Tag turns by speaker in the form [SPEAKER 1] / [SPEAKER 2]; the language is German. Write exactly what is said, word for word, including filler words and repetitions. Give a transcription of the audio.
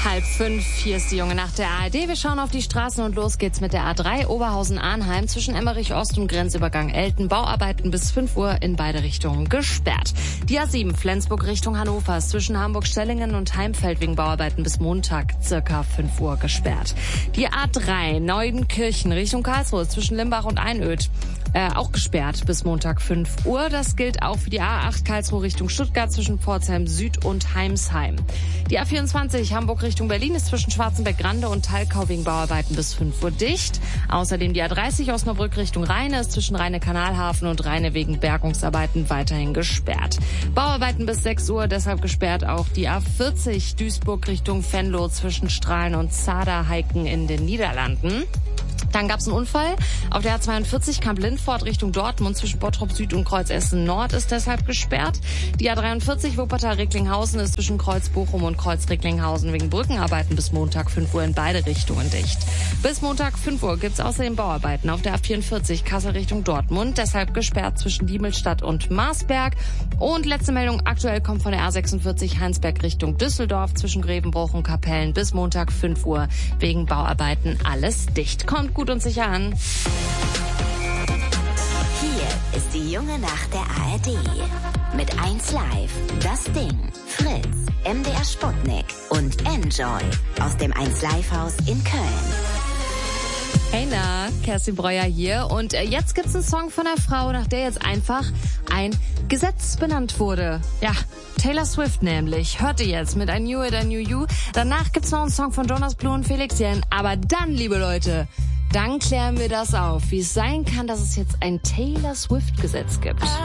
[SPEAKER 1] Halb fünf, hier ist die junge Nacht der A R D. Wir schauen auf die Straßen und los geht's mit der A drei Oberhausen-Arnheim zwischen Emmerich Ost und Grenzübergang Elten. Bauarbeiten bis fünf Uhr in beide Richtungen gesperrt. Die A sieben Flensburg Richtung Hannover ist zwischen Hamburg-Stellingen und Heimfeld wegen Bauarbeiten bis Montag circa fünf Uhr gesperrt. Die A drei Neuenkirchen Richtung Karlsruhe ist zwischen Limbach und Einöd Äh, auch gesperrt bis Montag fünf Uhr. Das gilt auch für die A acht Karlsruhe Richtung Stuttgart zwischen Pforzheim Süd und Heimsheim. Die A vierundzwanzig Hamburg Richtung Berlin ist zwischen Schwarzenbeck-Grande und Thalkau wegen Bauarbeiten bis fünf Uhr dicht. Außerdem die A dreißig Osnabrück Richtung Rheine ist zwischen Rheine-Kanalhafen und Rheine wegen Bergungsarbeiten weiterhin gesperrt. Bauarbeiten bis sechs Uhr, deshalb gesperrt auch die A vierzig Duisburg Richtung Venlo zwischen Strahlen und Zaderheiken in den Niederlanden. Dann gab es einen Unfall auf der A zweiundvierzig Kamp-Lindfort Richtung Dortmund zwischen Bottrop Süd und Kreuz Essen Nord ist deshalb gesperrt. Die A dreiundvierzig Wuppertal-Recklinghausen ist zwischen Kreuz Bochum und Kreuz Recklinghausen wegen Brückenarbeiten bis Montag fünf Uhr in beide Richtungen dicht. Bis Montag fünf Uhr gibt's außerdem Bauarbeiten auf der A vierundvierzig Kassel Richtung Dortmund, deshalb gesperrt zwischen Diemelstadt und Marsberg. Und letzte Meldung, aktuell kommt von der A sechsundvierzig Heinsberg Richtung Düsseldorf zwischen Grevenbruch und Kapellen bis Montag fünf Uhr wegen Bauarbeiten alles dicht. Kommt gut und sicher an.
[SPEAKER 2] Hier ist die junge Nacht der A R D. Mit eins Live, das Ding, Fritz, M D R Sputnik und Enjoy aus dem eins Live Haus in Köln.
[SPEAKER 1] Hey na, Kerstin Breuer hier und äh, jetzt gibt's einen Song von einer Frau, nach der jetzt einfach ein Gesetz benannt wurde. Ja, Taylor Swift nämlich. Hört ihr jetzt mit I Knew It, I Knew You. Danach gibt's noch einen Song von Jonas Blue und Felix Jähn. Aber dann, liebe Leute, dann klären wir das auf, wie es sein kann, dass es jetzt ein Taylor Swift Gesetz gibt.